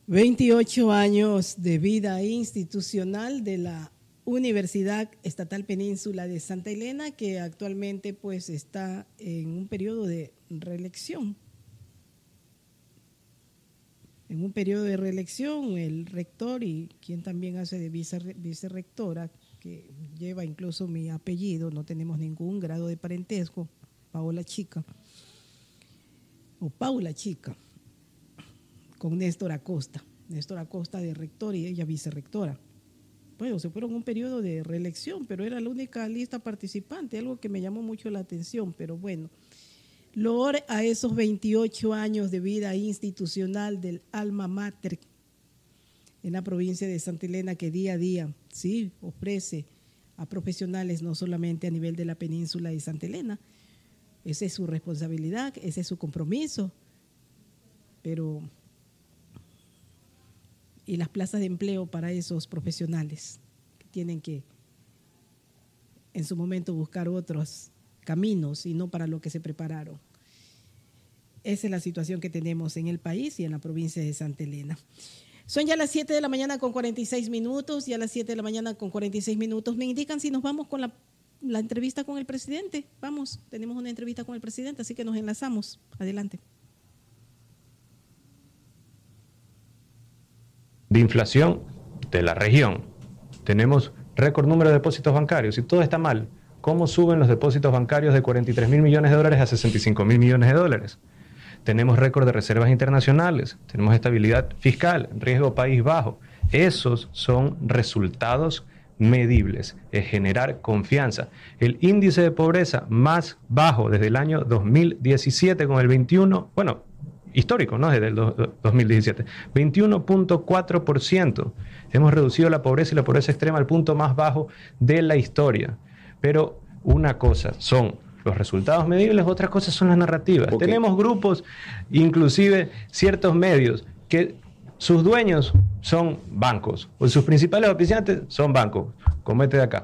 28 años de vida institucional de la Universidad Estatal Península de Santa Elena, que actualmente pues está en un periodo de reelección. En un periodo de reelección, el rector y quien también hace de vicerrectora, que lleva incluso mi apellido, no tenemos ningún grado de parentesco, Paula Chica, con Néstor Acosta de rector y ella vicerrectora. Bueno, se fueron un periodo de reelección, pero era la única lista participante, algo que me llamó mucho la atención, pero bueno. Loor a esos 28 años de vida institucional del alma mater en la provincia de Santa Elena, que día a día sí ofrece a profesionales no solamente a nivel de la península de Santa Elena. Esa es su responsabilidad, ese es su compromiso, pero y las plazas de empleo para esos profesionales que tienen que en su momento buscar otros caminos y no para lo que se prepararon. Esa es la situación que tenemos en el país y en la provincia de Santa Elena. Son ya las 7 de la mañana con 46 minutos y a las 7 de la mañana con 46 minutos me indican si nos vamos con la entrevista con el presidente. Vamos, tenemos una entrevista con el presidente, así que nos enlazamos. Adelante. De inflación de la región. Tenemos récord número de depósitos bancarios y todo está mal. ¿Cómo suben los depósitos bancarios de 43 mil millones de dólares a 65 mil millones de dólares? Tenemos récord de reservas internacionales, tenemos estabilidad fiscal, riesgo país bajo. Esos son resultados medibles, es generar confianza. El índice de pobreza más bajo desde el año 2017 con el 21, bueno, histórico, ¿no? Desde el 2017, 21.4%. Hemos reducido la pobreza y la pobreza extrema al punto más bajo de la historia. Pero una cosa son los resultados medibles, otra cosa son las narrativas. Okay. Tenemos grupos, inclusive ciertos medios, que sus dueños son bancos, o sus principales auspiciantes son bancos, como este de acá.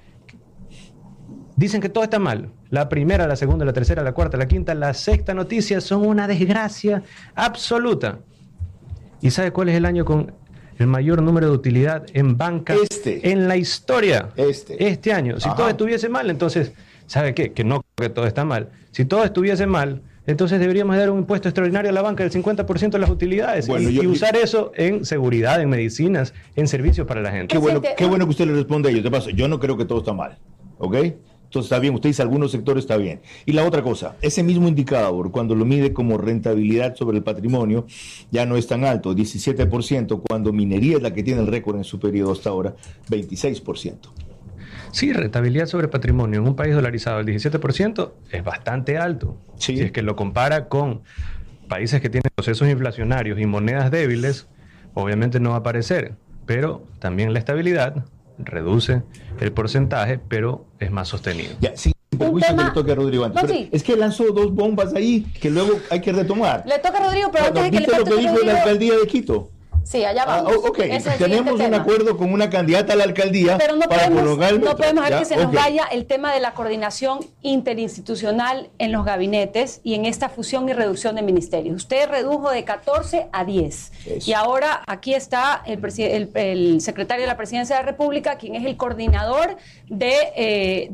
Dicen que todo está mal. La primera, la segunda, la tercera, la cuarta, la quinta, la sexta noticia son una desgracia absoluta. ¿Y sabe cuál es el año con el mayor número de utilidad en banca en la historia? Este año. Si todo estuviese mal, entonces, ¿sabe qué? Que todo está mal. Si todo estuviese mal, entonces deberíamos dar un impuesto extraordinario a la banca del 50% de las utilidades, bueno, y usar eso en seguridad, en medicinas, en servicios para la gente. Qué bueno que usted le responde a ellos. Te paso, yo no creo que todo está mal, ¿ok? Entonces está bien, usted dice algunos sectores está bien. Y la otra cosa, ese mismo indicador, cuando lo mide como rentabilidad sobre el patrimonio, ya no es tan alto, 17%, cuando minería es la que tiene el récord en su periodo hasta ahora, 26%. Sí, rentabilidad sobre patrimonio en un país dolarizado, el 17% es bastante alto. Sí. Si es que lo compara con países que tienen procesos inflacionarios y monedas débiles, obviamente no va a aparecer, pero también la estabilidad reduce el porcentaje, pero es más sostenido. Ya, sí, permiso que le toque a Rodrigo antes. No, sí. Es que lanzó dos bombas ahí que luego hay que retomar. Le toca a Rodrigo, pero antes de que le toque a Rodrigo... ¿Viste lo que dijo la alcaldía de Quito? Sí, allá vamos. Tenemos un acuerdo con una candidata a la alcaldía, pero no podemos dejar que se nos vaya el tema de la coordinación interinstitucional en los gabinetes y en esta fusión y reducción de ministerios. Usted redujo de 14 a 10. Eso. Y ahora aquí está el secretario de la Presidencia de la República, quien es el coordinador de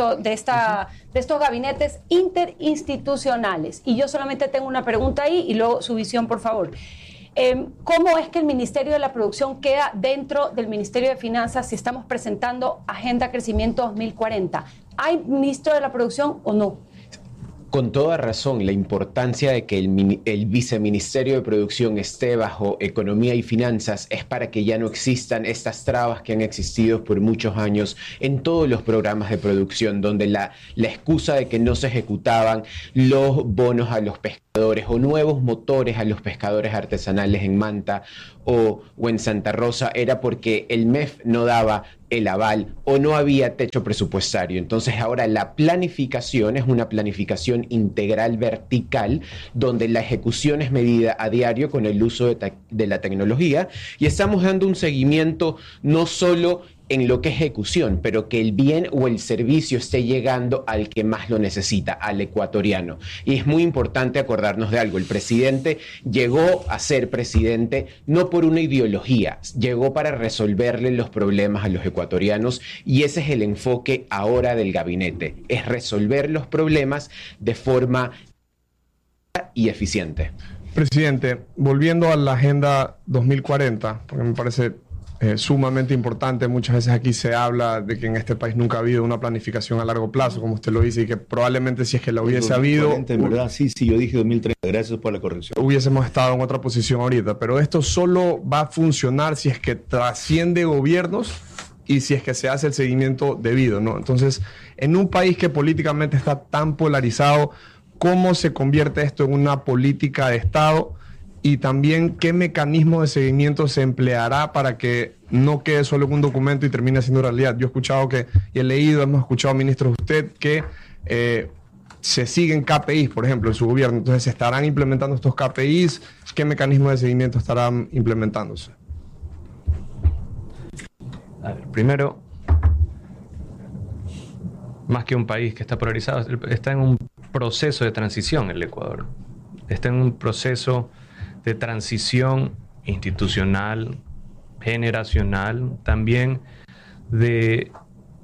estos gabinetes interinstitucionales. Y yo solamente tengo una pregunta ahí y luego su visión, por favor. ¿Cómo es que el Ministerio de la Producción queda dentro del Ministerio de Finanzas si estamos presentando Agenda Crecimiento 2040? ¿Hay ministro de la Producción o no? Con toda razón, la importancia de que el viceministerio de Producción esté bajo Economía y Finanzas es para que ya no existan estas trabas que han existido por muchos años en todos los programas de producción, donde la excusa de que no se ejecutaban los bonos a los pescadores o nuevos motores a los pescadores artesanales en Manta o en Santa Rosa era porque el MEF no daba el aval o no había techo presupuestario. Entonces ahora la planificación es una planificación integral vertical donde la ejecución es medida a diario con el uso de la tecnología y estamos dando un seguimiento no solo en lo que es ejecución, pero que el bien o el servicio esté llegando al que más lo necesita, al ecuatoriano. Y es muy importante acordarnos de algo. El presidente llegó a ser presidente no por una ideología, llegó para resolverle los problemas a los ecuatorianos, y ese es el enfoque ahora del gabinete, es resolver los problemas de forma y eficiente. Presidente, volviendo a la Agenda 2040, porque me parece sumamente importante, muchas veces aquí se habla de que en este país nunca ha habido una planificación a largo plazo, como usted lo dice, y que probablemente si es que la hubiese habido... En verdad, sí, yo dije 2030, gracias por la corrección. Hubiésemos estado en otra posición ahorita, pero esto solo va a funcionar si es que trasciende gobiernos y si es que se hace el seguimiento debido, ¿no? Entonces, en un país que políticamente está tan polarizado, ¿cómo se convierte esto en una política de Estado? Y también, ¿qué mecanismo de seguimiento se empleará para que no quede solo en un documento y termine siendo realidad? Yo he escuchado y he leído, hemos escuchado, ministro, usted, que se siguen KPIs, por ejemplo, en su gobierno. Entonces, ¿se estarán implementando estos KPIs? ¿Qué mecanismo de seguimiento estarán implementándose? A ver, primero, más que un país que está polarizado, está en un proceso de transición el Ecuador. Está en un proceso de transición institucional, generacional, también de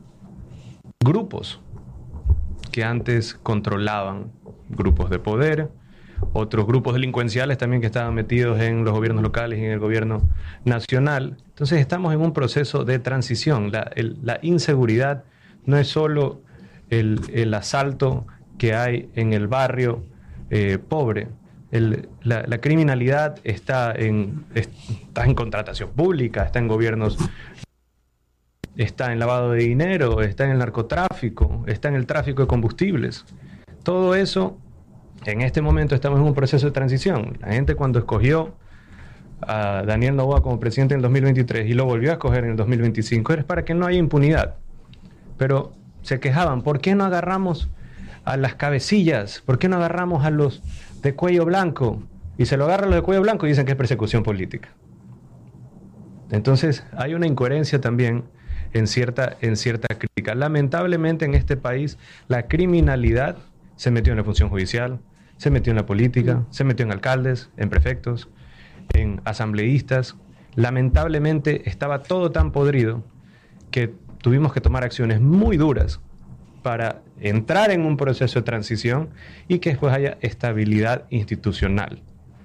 grupos que antes controlaban, grupos de poder, otros grupos delincuenciales también que estaban metidos en los gobiernos locales y en el gobierno nacional. Entonces estamos en un proceso de transición. La inseguridad no es solo el asalto que hay en el barrio pobre. La criminalidad está en contratación pública, está en gobiernos, está en lavado de dinero, está en el narcotráfico, está en el tráfico de combustibles. Todo eso, en este momento estamos en un proceso de transición. La gente, cuando escogió a Daniel Noboa como presidente en el 2023 y lo volvió a escoger en el 2025, era para que no haya impunidad. Pero se quejaban, ¿por qué no agarramos a las cabecillas? ¿Por qué no agarramos a los de cuello blanco? Y se lo agarran los de cuello blanco y dicen que es persecución política. Entonces hay una incoherencia también en cierta crítica. Lamentablemente en este país la criminalidad se metió en la función judicial, se metió en la política, se metió en alcaldes, en prefectos, en asambleístas. Lamentablemente estaba todo tan podrido que tuvimos que tomar acciones muy duras para entrar en un proceso de transición y que después haya estabilidad institucional.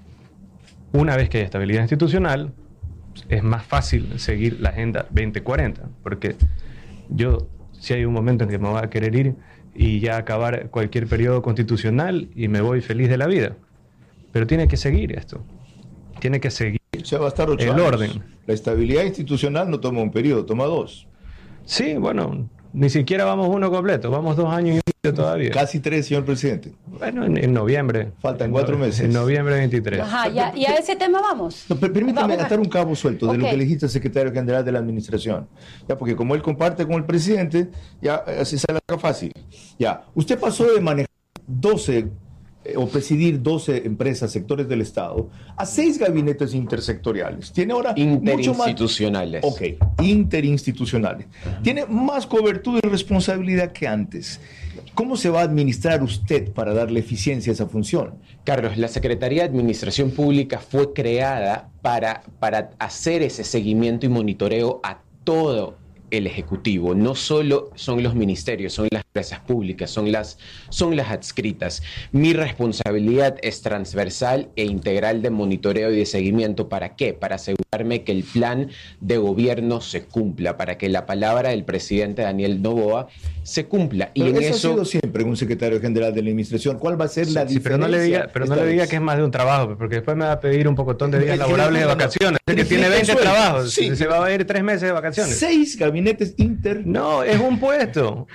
Una vez que haya estabilidad institucional, es más fácil seguir la Agenda 2040, porque yo, si hay un momento en que me voy a querer ir y ya acabar cualquier periodo constitucional y me voy feliz de la vida, pero tiene que seguir esto, tiene que seguir va a estar 8 el años. orden. La estabilidad institucional no toma un periodo, toma 2. Sí, bueno, ni siquiera vamos uno completo, vamos 2 años y medio todavía. Casi 3, señor presidente. Bueno, en noviembre. Faltan 4 meses. En noviembre 23. Ajá, y a ese tema vamos. No, permítame atar un cabo suelto de lo Ok. que le dijiste al secretario general de la administración. Ya, porque como él comparte con el presidente, ya así se alarga fácil. Ya, usted pasó de manejar 12 o presidir 12 empresas, sectores del Estado, a 6 gabinetes intersectoriales. Tiene ahora mucho más... Interinstitucionales. Ok, interinstitucionales. Tiene más cobertura y responsabilidad que antes. ¿Cómo se va a administrar usted para darle eficiencia a esa función? Carlos, la Secretaría de Administración Pública fue creada para hacer ese seguimiento y monitoreo a todo el Ejecutivo. No solo son los ministerios, son las empresas públicas, son las adscritas. Mi responsabilidad es transversal e integral de monitoreo y de seguimiento. ¿Para qué? Para asegurarme que el plan de gobierno se cumpla, para que la palabra del presidente Daniel Noboa se cumpla. Pero Y en eso eso ha sido siempre un secretario general de la administración. ¿Cuál va a ser la Sí, diferencia? pero no le diga que es más de un trabajo, porque después me va a pedir un pocotón de días laborables de vacaciones. Es que tiene 20 trabajos, Sí. se va a ir 3 meses de vacaciones. 6 gabinetes inter... No, es un puesto.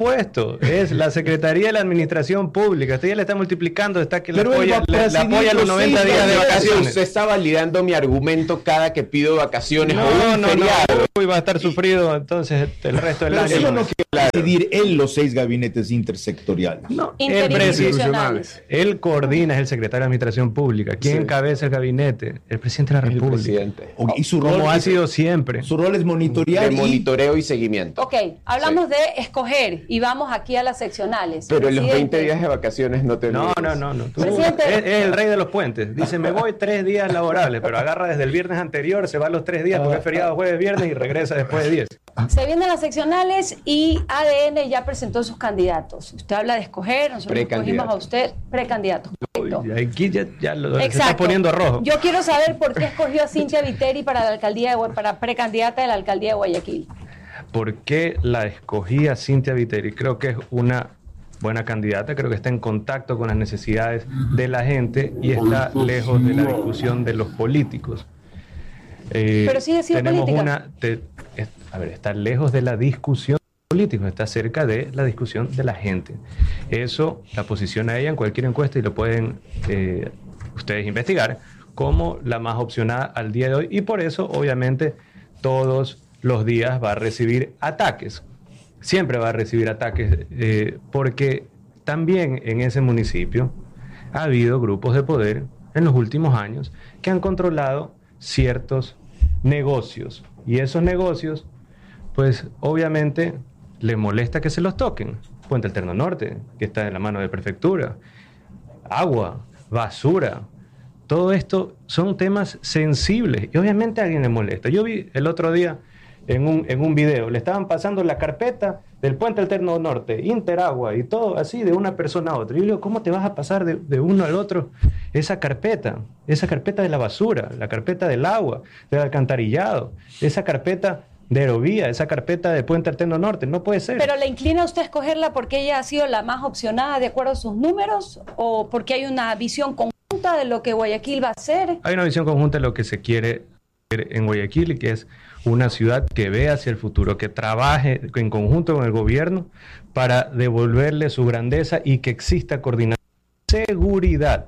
Es la Secretaría de la Administración Pública. Usted ya le está multiplicando, está que le Pero él va a apoya los 90 presidir días de los vacaciones. usted está validando mi argumento cada que pido vacaciones o un feriado. Uy, va a estar sufrido entonces el resto del Pero año. solo no quiere presidir él los 6 gabinetes intersectoriales. No, Interinstitucionales. él coordina, es el secretario de Administración Pública. ¿Quién Sí. encabeza el gabinete? El presidente de la El República. presidente. Y su rol Como ha es- sido siempre. Su rol es monitorear De y monitoreo monitoreo y seguimiento. Ok, hablamos de escoger y vamos aquí a las seccionales. Pero en los Presidente. 20 días de vacaciones no te No. Tú es el rey de los puentes. Dice, me voy 3 días laborables, pero agarra desde el viernes anterior, se va los 3 días porque es feriado jueves, viernes y regresa después de 10. Se vienen las seccionales y ADN ya presentó sus candidatos. Usted habla de escoger, nosotros escogimos a usted precandidato. Uy, aquí ya lo se Exacto. está poniendo rojo. Yo quiero saber por qué escogió a Cynthia Viteri para la alcaldía para precandidata de la alcaldía de Guayaquil. ¿Por qué la escogí a Cynthia Viteri? Creo que es una buena candidata, creo que está en contacto con las necesidades de la gente y está lejos de la discusión de los políticos. Pero sigue siendo política. Está lejos de la discusión política, está cerca de la discusión de la gente. Eso la posiciona a ella en cualquier encuesta y lo pueden ustedes investigar como la más opcionada al día de hoy, y por eso obviamente todos los días va a recibir ataques. Siempre va a recibir ataques, porque también en ese municipio ha habido grupos de poder en los últimos años que han controlado ciertos negocios, y esos negocios pues obviamente le molesta que se los toquen. Puente Alterno Norte, que está en la mano de prefectura, agua, basura, todo esto son temas sensibles y obviamente a alguien le molesta. Yo vi el otro día en un video, le estaban pasando la carpeta del Puente Alterno Norte, Interagua y todo así de una persona a otra. Y yo digo, ¿cómo te vas a pasar de uno al otro esa carpeta de la basura, la carpeta del agua, del alcantarillado, esa carpeta de Aerovía, esa carpeta de Puente Alterno Norte? No puede ser. ¿Pero le inclina a usted a escogerla porque ella ha sido la más opcionada de acuerdo a sus números o porque hay una visión conjunta de lo que Guayaquil va a hacer? Hay una visión conjunta de lo que se quiere en Guayaquil, y que es una ciudad que ve hacia el futuro, que trabaje en conjunto con el gobierno para devolverle su grandeza y que exista coordinación de seguridad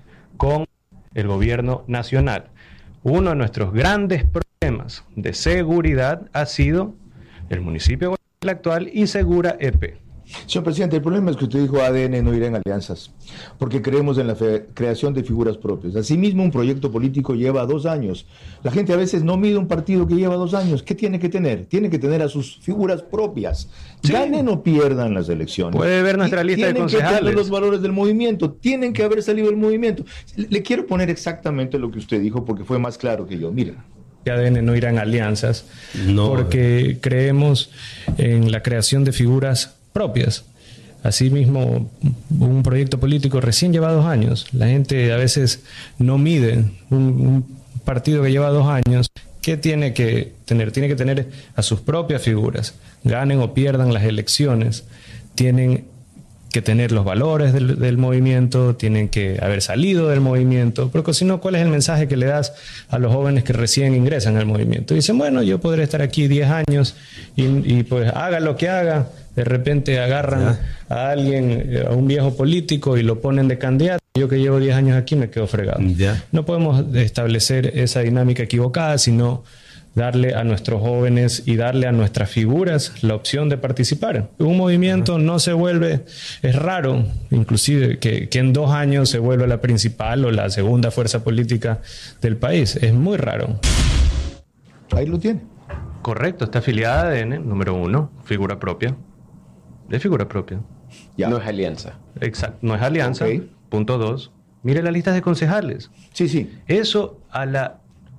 con el gobierno nacional. Uno de nuestros grandes problemas de seguridad ha sido el municipio de Guayaquil actual y Segura EP. Señor presidente, el problema es que usted dijo ADN no irá en alianzas, porque creemos en la creación de figuras propias. Asimismo, un proyecto político lleva 2 años. La gente a veces no mide un partido que lleva 2 años. ¿Qué tiene que tener? Tiene que tener a sus figuras propias. Sí. Ganen o pierdan las elecciones. Puede ver nuestra lista de concejales. Tienen que tener los valores del movimiento. Tienen que haber salido del movimiento. Le quiero poner exactamente lo que usted dijo, porque fue más claro que yo. Miren. ADN no irá en alianzas, porque creemos en la creación de figuras propias. Asimismo, un proyecto político recién lleva 2 años. La gente a veces no mide un partido que lleva 2 años. ¿Qué tiene que tener? Tiene que tener a sus propias figuras. Ganen o pierdan las elecciones, tienen que tener los valores del movimiento, tienen que haber salido del movimiento, porque si no, ¿cuál es el mensaje que le das a los jóvenes que recién ingresan al movimiento? Dicen, bueno, yo podré estar aquí 10 años y pues haga lo que haga, de repente agarran a alguien, a un viejo político y lo ponen de candidato. Yo que llevo 10 años aquí me quedo fregado. No podemos establecer esa dinámica equivocada, sino darle a nuestros jóvenes y darle a nuestras figuras la opción de participar. Un movimiento no se vuelve, es raro, inclusive, que en 2 años se vuelva la principal o la segunda fuerza política del país. Es muy raro. Ahí lo tiene. Correcto, está afiliada a ADN, número 1, figura propia. De figura propia. Ya. No es alianza. Exacto, no es alianza. Okay. Punto 2, mire las listas de concejales. Sí. Eso a la...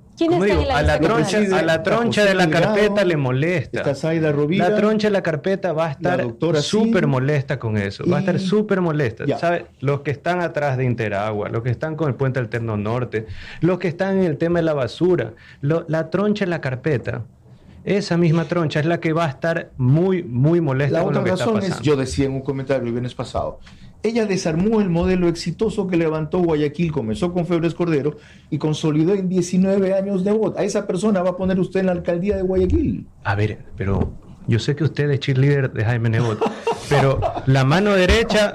A la troncha de la carpeta le molesta. La troncha de la carpeta va a estar súper molesta con eso. Va a estar súper molesta. ¿Sabe? Los que están atrás de Interagua, los que están con el Puente Alterno Norte, los que están en el tema de la basura, la troncha de la carpeta, esa misma troncha es la que va a estar muy, muy molesta con lo que está pasando. La otra razón es, yo decía en un comentario el viernes pasado, ella desarmó el modelo exitoso que levantó Guayaquil, comenzó con Febres Cordero y consolidó en 19 años de voto. A esa persona va a poner usted en la alcaldía de Guayaquil. A ver, pero yo sé que usted es cheerleader de Jaime Nebot, pero la mano derecha,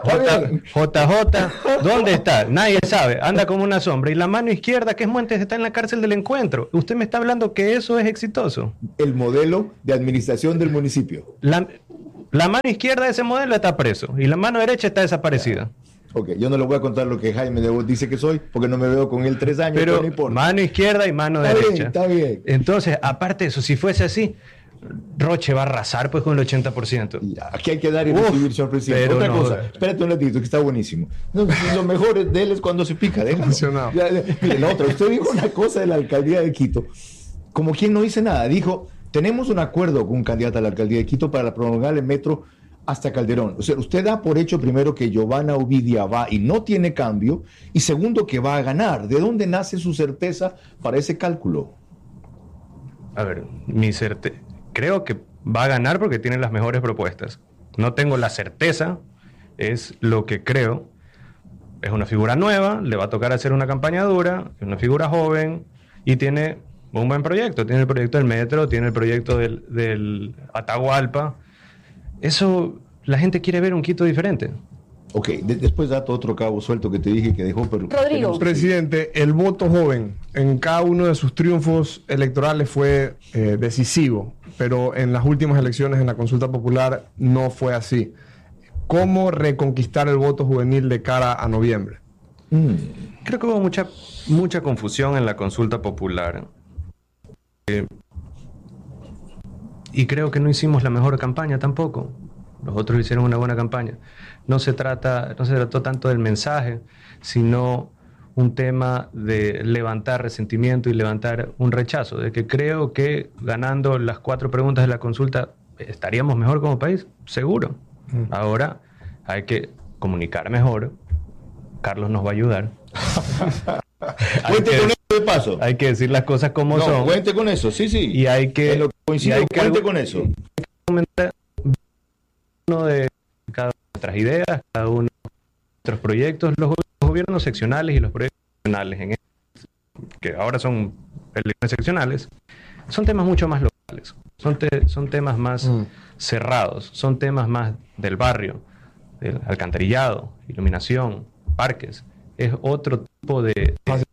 JJ, ¿dónde está? Nadie sabe, anda como una sombra. Y la mano izquierda, que es Muentes, está en la cárcel del Encuentro. ¿Usted me está hablando que eso es exitoso? El modelo de administración del municipio. La mano izquierda de ese modelo está preso y la mano derecha está desaparecida. Ok, yo no le voy a contar lo que Jaime Nebot dice que soy, porque no me veo con él 3 años. Pero no importa. Mano izquierda y mano derecha. Está bien. Entonces, aparte de eso, si fuese así, Roche va a arrasar pues con el 80%. Ya, aquí hay que dar y recibir, señor presidente. Otra cosa, espérate un ratito, que está buenísimo. No, lo mejor de él es cuando se pica, déjalo. Mire, la otra, usted dijo una cosa de la alcaldía de Quito, como quien no dice nada, dijo, tenemos un acuerdo con un candidato a la alcaldía de Quito para prolongar el metro hasta Calderón. O sea, usted da por hecho primero que Giovanna Ovidia va y no tiene cambio, y segundo que va a ganar. ¿De dónde nace su certeza para ese cálculo? A ver, creo que va a ganar porque tiene las mejores propuestas. No tengo la certeza, es lo que creo. Es una figura nueva, le va a tocar hacer una campaña dura, es una figura joven y tiene un buen proyecto. Tiene el proyecto del metro, tiene el proyecto del Atahualpa. Eso, la gente quiere ver un Quito diferente. Ok, después dato otro cabo suelto que te dije que dejó. Pero Rodrigo. Presidente, el voto joven en cada uno de sus triunfos electorales fue decisivo, pero en las últimas elecciones en la consulta popular no fue así. ¿Cómo reconquistar el voto juvenil de cara a noviembre? Creo que hubo mucha confusión en la consulta popular. Y creo que no hicimos la mejor campaña tampoco. Los otros hicieron una buena campaña. No se trató tanto del mensaje, sino un tema de levantar resentimiento y levantar un rechazo, de que creo que ganando las 4 preguntas de la consulta estaríamos mejor como país, seguro. Ahora hay que comunicar mejor. Carlos nos va a ayudar. Cuente con eso de paso. Hay que decir las cosas como son. Cuente con eso, sí. Y hay que... cuente con eso. Comentar uno de cada una de nuestras ideas, cada uno de nuestros proyectos, los gobiernos seccionales y los proyectos nacionales, que ahora son elecciones seccionales, son temas mucho más locales, son temas más cerrados, son temas más del barrio, del alcantarillado, iluminación, parques, es otro tipo de...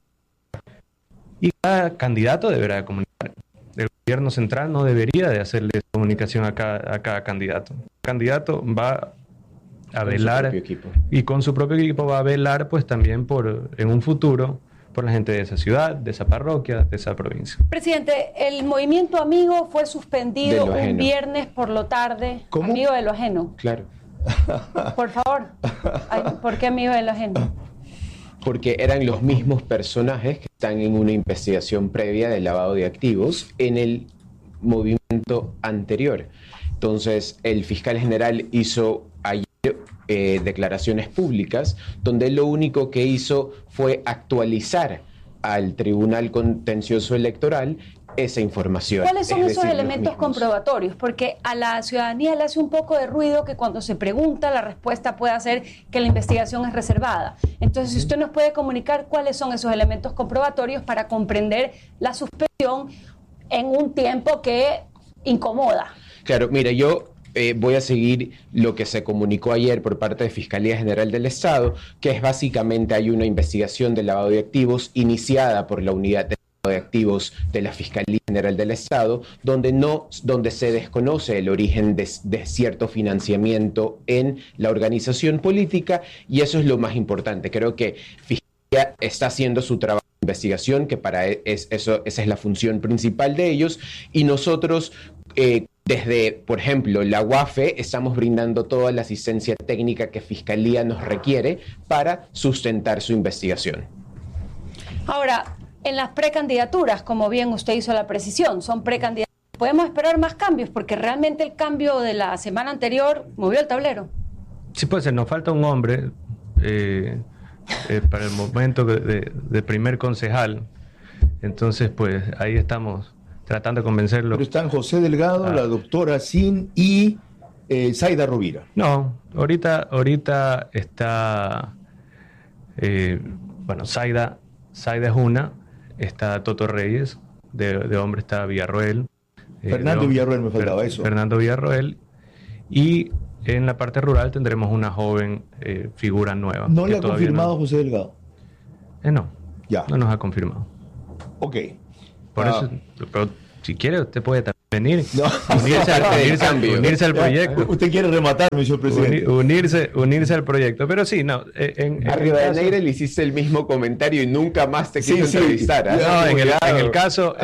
Y cada candidato deberá comunicar. El gobierno central no debería de hacerle comunicación a cada candidato. El candidato va a velar y con su propio equipo va a velar pues también en un futuro por la gente de esa ciudad, de esa parroquia, de esa provincia. Presidente, el movimiento Amigo fue suspendido un viernes por la tarde. ¿Cómo? Amigo de lo ajeno. Claro. Por favor. ¿Por qué amigo de lo ajeno? Porque eran los mismos personajes que están en una investigación previa de lavado de activos en el movimiento anterior. Entonces, el fiscal general hizo ayer declaraciones públicas donde lo único que hizo fue actualizar al Tribunal Contencioso Electoral esa información. ¿Cuáles son esos elementos comprobatorios? Porque a la ciudadanía le hace un poco de ruido que cuando se pregunta la respuesta puede ser que la investigación es reservada. Entonces, si usted nos puede comunicar cuáles son esos elementos comprobatorios para comprender la suspensión en un tiempo que incomoda. Claro, mira, yo voy a seguir lo que se comunicó ayer por parte de Fiscalía General del Estado, que es básicamente hay una investigación de lavado de activos iniciada por la unidad de activos de la Fiscalía General del Estado, donde se desconoce el origen de cierto financiamiento en la organización política, y eso es lo más importante. Creo que Fiscalía está haciendo su trabajo de investigación, que esa es la función principal de ellos, y nosotros desde, por ejemplo, la UAFE estamos brindando toda la asistencia técnica que Fiscalía nos requiere para sustentar su investigación. Ahora, en las precandidaturas, como bien usted hizo la precisión, son precandidaturas. ¿Podemos esperar más cambios? Porque realmente el cambio de la semana anterior movió el tablero. Sí, puede ser. Nos falta un hombre para el momento de primer concejal. Entonces, pues, ahí estamos tratando de convencerlo. Pero están José Delgado, la doctora Sin y Zaida Rovira. No, ahorita está... Zaida es una... Está Toto Reyes, de hombre está Villarroel. Fernando Villarroel me faltaba eso. Fernando Villarroel. Y en la parte rural tendremos una joven figura nueva. ¿No le ha confirmado José Delgado? No. Ya. No nos ha confirmado. Ok. Por eso, pero si quiere, usted puede también venir, unirse al proyecto. Usted quiere rematar, señor presidente. Unirse al proyecto. Pero sí, no. A Rivadeneira le hiciste el mismo comentario y nunca más te quiso entrevistar. No, en el caso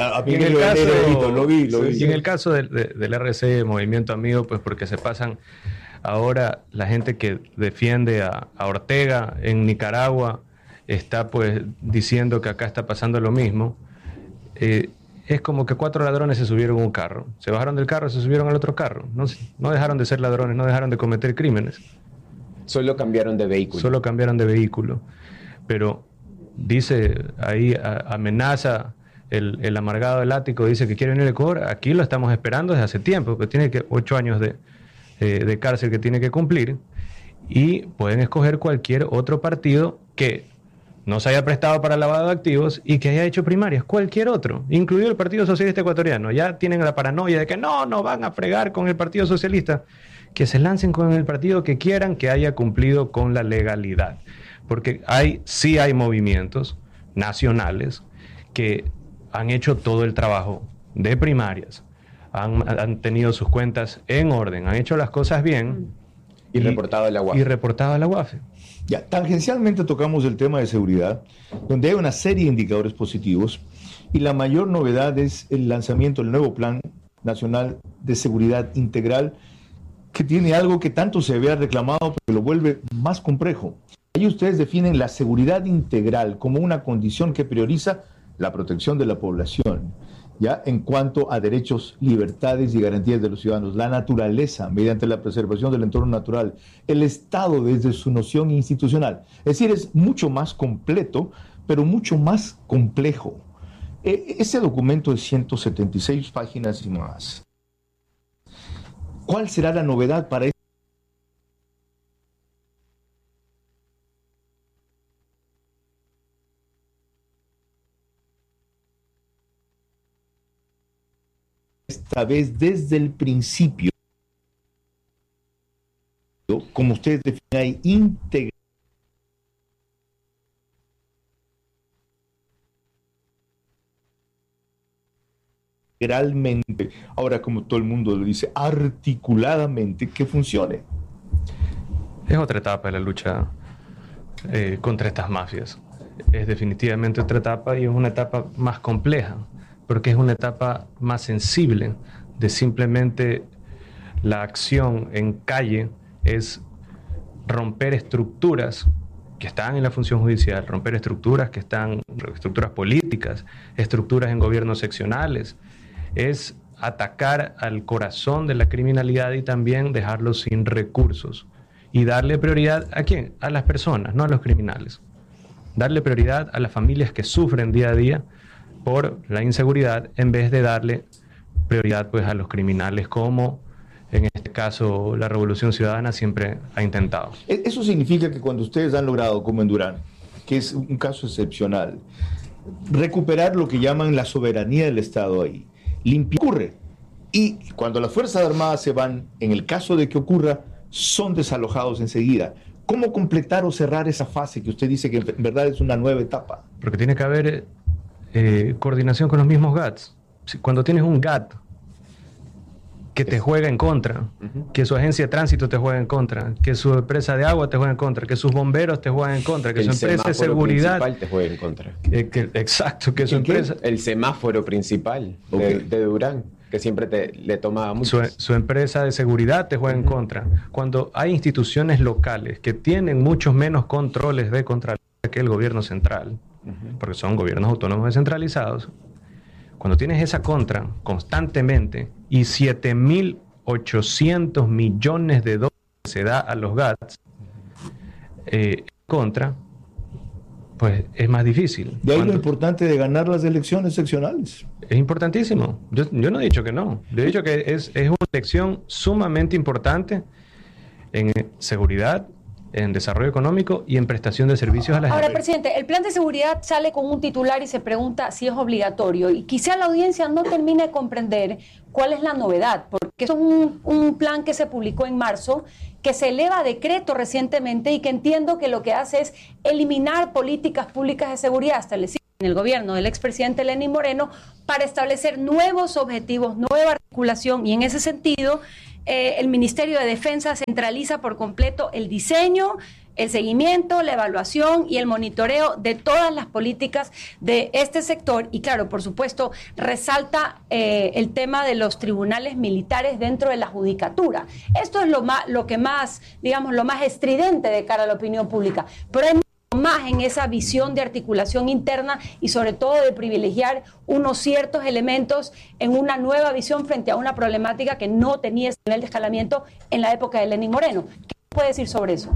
del RC, Movimiento Amigo, pues porque se pasan ahora la gente que defiende a Ortega en Nicaragua está pues diciendo que acá está pasando lo mismo. Es como que 4 ladrones se subieron a un carro. Se bajaron del carro, se subieron al otro carro. No dejaron de ser ladrones, no dejaron de cometer crímenes. Solo cambiaron de vehículo. Pero dice ahí, amenaza el amargado del ático, dice que quiere venir a Ecuador. Aquí lo estamos esperando desde hace tiempo, porque tiene 8 años de cárcel que tiene que cumplir. Y pueden escoger cualquier otro partido que no se haya prestado para lavado de activos y que haya hecho primarias, cualquier otro, incluido el Partido Socialista Ecuatoriano. Ya tienen la paranoia de que no van a fregar con el Partido Socialista. Que se lancen con el partido que quieran, que haya cumplido con la legalidad. Porque sí hay movimientos nacionales que han hecho todo el trabajo de primarias, han tenido sus cuentas en orden, han hecho las cosas bien y reportado a la UAFE. Ya, tangencialmente tocamos el tema de seguridad, donde hay una serie de indicadores positivos, y la mayor novedad es el lanzamiento del nuevo Plan Nacional de Seguridad Integral, que tiene algo que tanto se había reclamado, pero lo vuelve más complejo. Ahí ustedes definen la seguridad integral como una condición que prioriza la protección de la población, ya en cuanto a derechos, libertades y garantías de los ciudadanos, la naturaleza mediante la preservación del entorno natural, el Estado desde su noción institucional. Es decir, es mucho más completo, pero mucho más complejo. Ese documento de 176 páginas y más. ¿Cuál será la novedad para esta vez desde el principio, como ustedes definen ahí, integralmente, ahora como todo el mundo lo dice, articuladamente, que funcione? Es otra etapa de la lucha contra estas mafias. Es definitivamente otra etapa, y es una etapa más compleja, porque es una etapa más sensible de simplemente la acción en calle, es romper estructuras que están en la función judicial, romper estructuras que están, estructuras políticas, estructuras en gobiernos seccionales, es atacar al corazón de la criminalidad y también dejarlo sin recursos. Y darle prioridad ¿a quién? A las personas, no a los criminales. Darle prioridad a las familias que sufren día a día por la inseguridad, en vez de darle prioridad pues a los criminales, como en este caso la Revolución Ciudadana siempre ha intentado. Eso significa que cuando ustedes han logrado, como en Durán, que es un caso excepcional, recuperar lo que llaman la soberanía del Estado ahí, ocurre. Y cuando las Fuerzas Armadas se van, en el caso de que ocurra, son desalojados enseguida. ¿Cómo completar o cerrar esa fase que usted dice que en verdad es una nueva etapa? Porque tiene que haber coordinación con los mismos GATs. Cuando tienes un GAT que te juega en contra, que su agencia de tránsito te juega en contra, que su empresa de agua te juega en contra, que sus bomberos te juegan en contra, que su empresa de seguridad te juega en contra. Exacto, que su empresa... El semáforo principal de Durán, que siempre le tomaba mucho. Su empresa de seguridad te juega en contra. Cuando hay instituciones locales que tienen muchos menos controles de Contraloría que el gobierno central, porque son gobiernos autónomos descentralizados, cuando tienes esa contra constantemente y 7.800 millones de dólares se da a los GATS contra, pues es más difícil. De ahí lo importante de ganar las elecciones seccionales. Es importantísimo. Yo no he dicho que no. Yo he dicho que es una elección sumamente importante en seguridad, en desarrollo económico y en prestación de servicios a la gente. Ahora, presidente, el plan de seguridad sale con un titular y se pregunta si es obligatorio, y quizá la audiencia no termine de comprender cuál es la novedad, porque eso es un plan que se publicó en marzo, que se eleva a decreto recientemente y que entiendo que lo que hace es eliminar políticas públicas de seguridad, establecer en el gobierno del expresidente Lenín Moreno para establecer nuevos objetivos, nueva articulación, y en ese sentido el Ministerio de Defensa centraliza por completo el diseño, el seguimiento, la evaluación y el monitoreo de todas las políticas de este sector. Y claro, por supuesto, resalta el tema de los tribunales militares dentro de la judicatura. Esto es lo que más, digamos, lo más estridente de cara a la opinión pública. Pero hay más en esa visión de articulación interna y sobre todo de privilegiar unos ciertos elementos en una nueva visión frente a una problemática que no tenía ese nivel de escalamiento en la época de Lenín Moreno. ¿Qué puede decir sobre eso?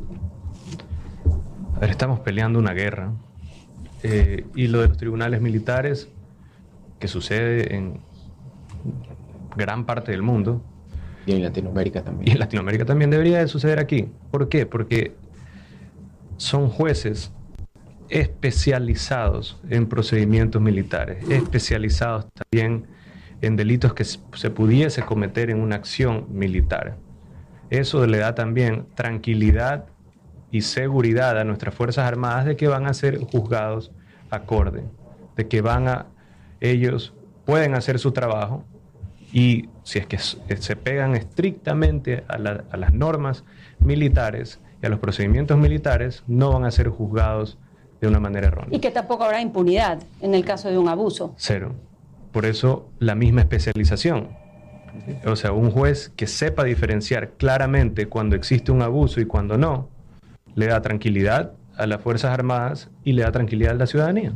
A ver, estamos peleando una guerra y lo de los tribunales militares, que sucede en gran parte del mundo. Y en Latinoamérica también. Y en Latinoamérica también debería de suceder aquí. ¿Por qué? Porque son jueces especializados en procedimientos militares, especializados también en delitos que se pudiese cometer en una acción militar. Eso le da también tranquilidad y seguridad a nuestras Fuerzas Armadas de que van a ser juzgados acorde, de que ellos pueden hacer su trabajo, y si es que se pegan estrictamente a las normas militares y a los procedimientos militares, no van a ser juzgados de una manera errónea. Y que tampoco habrá impunidad en el caso de un abuso. Cero. Por eso la misma especialización. O sea, un juez que sepa diferenciar claramente cuando existe un abuso y cuando no, le da tranquilidad a las Fuerzas Armadas y le da tranquilidad a la ciudadanía.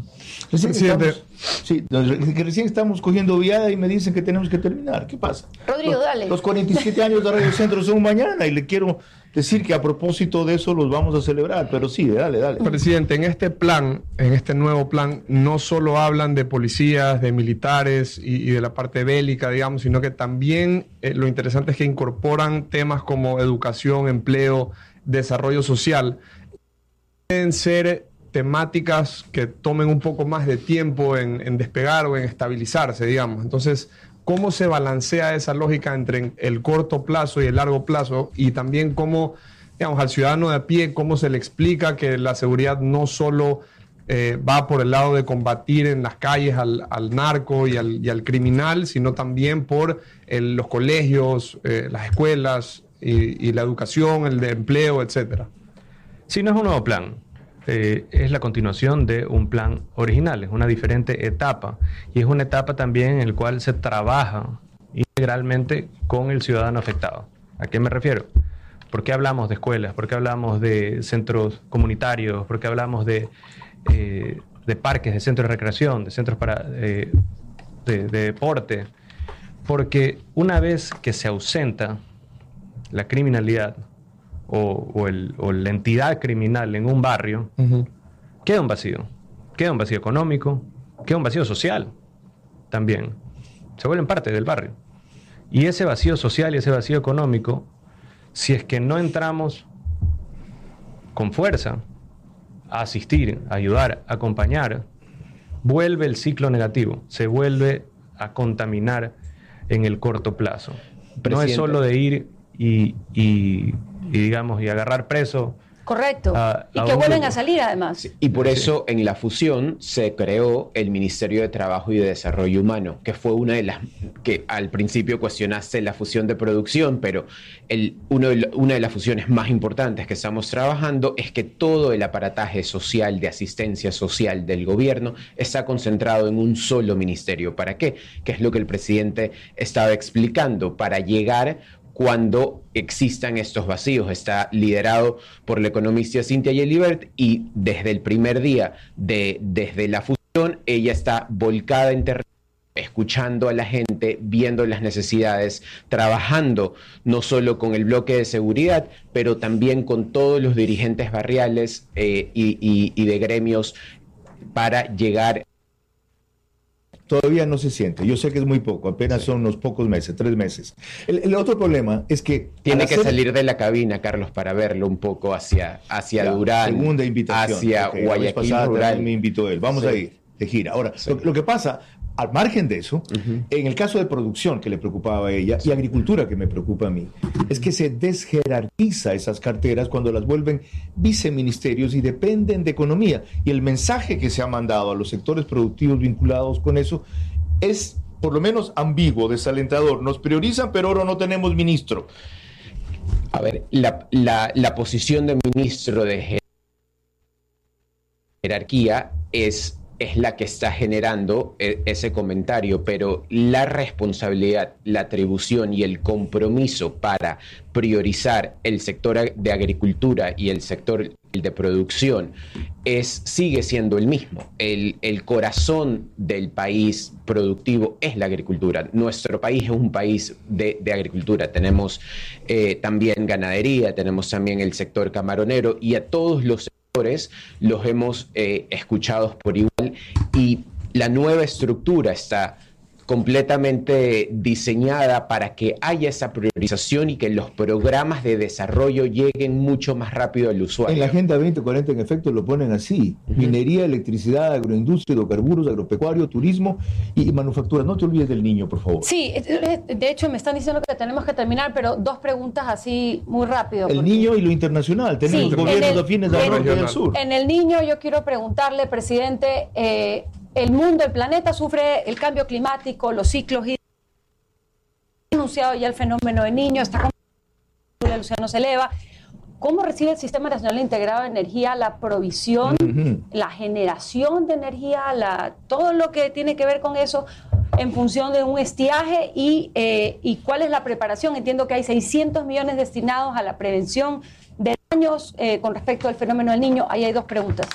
Recién estamos cogiendo viada y me dicen que tenemos que terminar. ¿Qué pasa? Rodrigo, dale. Los 47 años de Radio Centro son mañana y le quiero decir que a propósito de eso los vamos a celebrar, pero sí, dale. Presidente, en este nuevo plan, no solo hablan de policías, de militares y de la parte bélica, digamos, sino que también lo interesante es que incorporan temas como educación, empleo, desarrollo social. Pueden ser temáticas que tomen un poco más de tiempo en despegar o en estabilizarse, digamos. Entonces, ¿cómo se balancea esa lógica entre el corto plazo y el largo plazo? Y también cómo, digamos, al ciudadano de a pie, cómo se le explica que la seguridad no solo va por el lado de combatir en las calles al narco y al criminal, sino también por los colegios, las escuelas y la educación, el de empleo, etcétera. Sí, no es un nuevo plan, es la continuación de un plan original, es una diferente etapa, y es una etapa también en la cual se trabaja integralmente con el ciudadano afectado. ¿A qué me refiero? ¿Por qué hablamos de escuelas? ¿Por qué hablamos de centros comunitarios? ¿Por qué hablamos de parques, de centros de recreación, de centros de deporte? Porque una vez que se ausenta la criminalidad o la entidad criminal en un barrio, queda un vacío. Queda un vacío económico, queda un vacío social también. Se vuelven parte del barrio. Y ese vacío social y ese vacío económico, si es que no entramos con fuerza a asistir, a ayudar, a acompañar, vuelve el ciclo negativo, se vuelve a contaminar en el corto plazo. Presidente. No es solo de ir y digamos, y agarrar preso. Correcto. Y que vuelven a salir, además. Sí. Y por eso en la fusión se creó el Ministerio de Trabajo y de Desarrollo Humano, que fue una de las que al principio cuestionaste la fusión de producción, pero una de las fusiones más importantes que estamos trabajando es que todo el aparataje social de asistencia social del gobierno está concentrado en un solo ministerio. ¿Para qué? Que es lo que el presidente estaba explicando, para llegar cuando existan estos vacíos. Está liderado por la economista Cynthia Gelibert y desde el primer día, desde la fusión, ella está volcada en terreno, escuchando a la gente, viendo las necesidades, trabajando no solo con el bloque de seguridad, pero también con todos los dirigentes barriales y de gremios para llegar. Todavía no se siente. Yo sé que es muy poco, apenas son unos pocos meses, 3 meses. El otro problema es que tiene que salir de la cabina, Carlos, para verlo un poco hacia Durán, segunda invitación, hacia Guayaquil rural. Rural. Me invitó él. Vamos a ir de gira. Ahora, lo que pasa, al margen de eso, en el caso de producción que le preocupaba a ella y agricultura que me preocupa a mí, es que se desjerarquiza esas carteras cuando las vuelven viceministerios y dependen de economía. Y el mensaje que se ha mandado a los sectores productivos vinculados con eso es por lo menos ambiguo, desalentador. Nos priorizan, pero ahora no tenemos ministro. A ver, la posición de ministro de jerarquía es la que está generando ese comentario, pero la responsabilidad, la atribución y el compromiso para priorizar el sector de agricultura y el sector de producción sigue siendo el mismo. El corazón del país productivo es la agricultura. Nuestro país es un país de agricultura. Tenemos también ganadería, tenemos también el sector camaronero, y a todos los sectores los hemos escuchado por igual, y la nueva estructura está completamente diseñada para que haya esa priorización y que los programas de desarrollo lleguen mucho más rápido al usuario. En la Agenda 2040, en efecto, lo ponen así: minería, electricidad, agroindustria, hidrocarburos, agropecuario, turismo y manufactura. No te olvides del niño, por favor. Sí, de hecho me están diciendo que tenemos que terminar, pero dos preguntas así muy rápido. El niño y lo internacional. Tenemos gobiernos afines al norte y al sur. En el niño yo quiero preguntarle, presidente, el mundo, el planeta sufre el cambio climático, los ciclos hídricos. Ha anunciado ya el fenómeno del niño, el océano se eleva. ¿Cómo recibe el Sistema Nacional Integrado de Energía la provisión, la generación de energía, todo lo que tiene que ver con eso en función de un estiaje y cuál es la preparación? Entiendo que hay 600 millones destinados a la prevención de daños con respecto al fenómeno del niño. Ahí hay dos preguntas.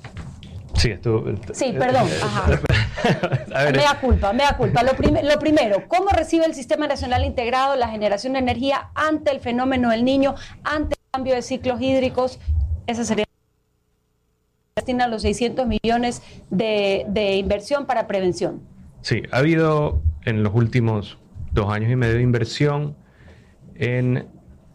Sí, perdón. Ajá. A ver, mea culpa. Lo primero, ¿cómo recibe el Sistema Nacional Integrado la generación de energía ante el fenómeno del niño, ante el cambio de ciclos hídricos? Esa sería destina los 600 millones de inversión para prevención. Sí, ha habido en los últimos 2 años y medio de inversión en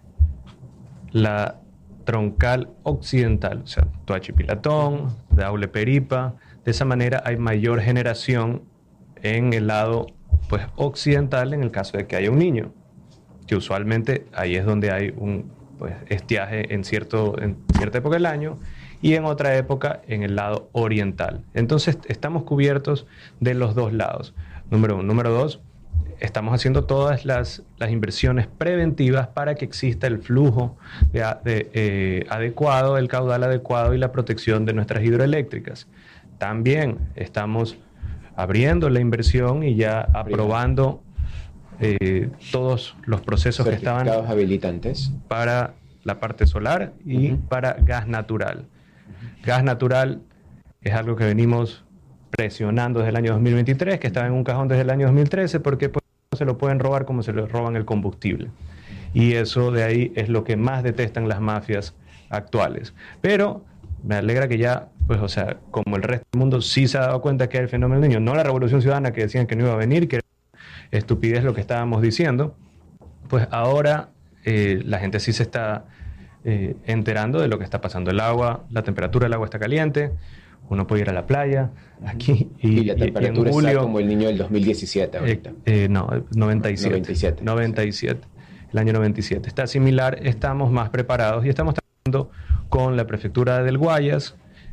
la troncal occidental, o sea, Toachi-Pilatón, Daule-Peripa. De esa manera hay mayor generación en el lado occidental en el caso de que haya un niño, que usualmente ahí es donde hay un estiaje en cierta época del año, y en otra época en el lado oriental. Entonces estamos cubiertos de los dos lados, número uno. Número dos, estamos haciendo todas las inversiones preventivas para que exista el flujo adecuado, el caudal adecuado y la protección de nuestras hidroeléctricas. También estamos abriendo la inversión y ya aprobando todos los procesos que estaban habilitantes para la parte solar y para gas natural. Gas natural es algo que venimos presionando desde el año 2023, que estaba en un cajón desde el año 2013, porque se lo pueden robar como se le roban el combustible. Y eso de ahí es lo que más detestan las mafias actuales. Pero me alegra que ya, como el resto del mundo sí se ha dado cuenta que hay el fenómeno del niño, no la revolución ciudadana que decían que no iba a venir, que era estupidez lo que estábamos diciendo, pues ahora la gente sí se está enterando de lo que está pasando. El agua, la temperatura del agua está caliente, uno puede ir a la playa aquí y la temperatura en julio, está como el niño del 2017 ahorita. No, 97. El año 97. Está similar, estamos más preparados y estamos trabajando con la prefectura del Guayas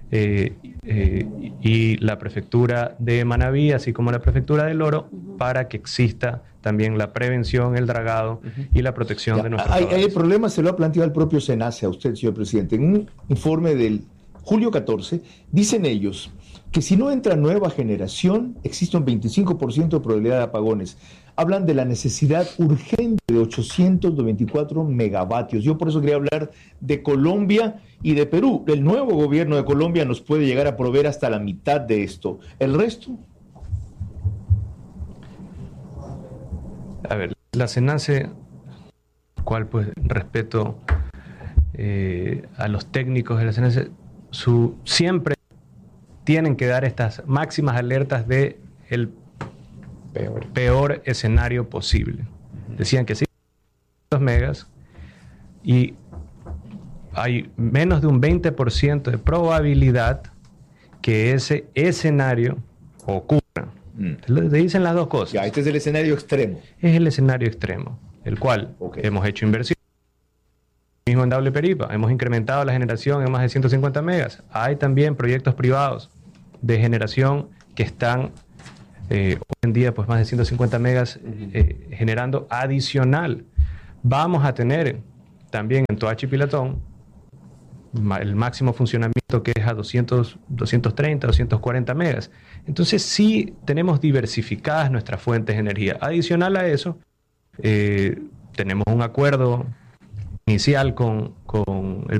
y la prefectura de Manabí, así como la prefectura del Oro, para que exista también la prevención, el dragado y la protección de nuestros padres. El problema se lo ha planteado el propio SENACE a usted, señor presidente. En un informe del julio 14, dicen ellos que si no entra nueva generación, existe un 25% de probabilidad de apagones. Hablan de la necesidad urgente de 824 megavatios. Yo por eso quería hablar de Colombia y de Perú. El nuevo gobierno de Colombia nos puede llegar a proveer hasta la mitad de esto. ¿El resto? A ver, la SENACE, cual pues respeto a los técnicos de la SENACE, siempre tienen que dar estas máximas alertas de el peor escenario posible. Decían que sí, 2 megas, y hay menos de un 20% de probabilidad que ese escenario ocurra. Te dicen las dos cosas. Ya, este es el escenario extremo. Es el escenario extremo, el cual hemos hecho inversión. Mismo en Daule Peripa, hemos incrementado la generación en más de 150 megas. Hay también proyectos privados de generación que están hoy en día pues más de 150 megas generando adicional. Vamos a tener también en Toachi y Pilatón el máximo funcionamiento, que es a 230, 240 megas. Entonces sí tenemos diversificadas nuestras fuentes de energía. Adicional a eso, tenemos un acuerdo inicial con el